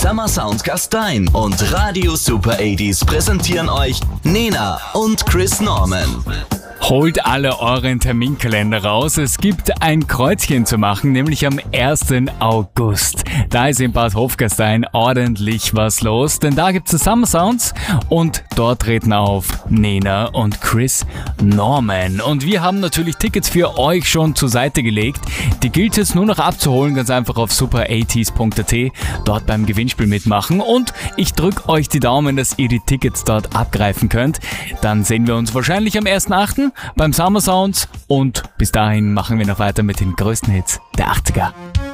Summer Sound Gastein und Radio Super 80s präsentieren euch Nena und Chris Norman. Holt alle euren Terminkalender raus. Es gibt ein Kreuzchen zu machen, nämlich am 1. August. Da ist in Bad Hofgastein ordentlich was los, denn da gibt es Summer Sounds und dort treten auf Nena und Chris Norman. Und wir haben natürlich Tickets für euch schon zur Seite gelegt. Die gilt es nur noch abzuholen, ganz einfach auf super80s.at, dort beim Gewinnspiel mitmachen. Und ich drücke euch die Daumen, dass ihr die Tickets dort abgreifen könnt. Dann sehen wir uns wahrscheinlich am 1.8. beim Summer Sounds und bis dahin machen wir noch weiter mit den größten Hits der 80er.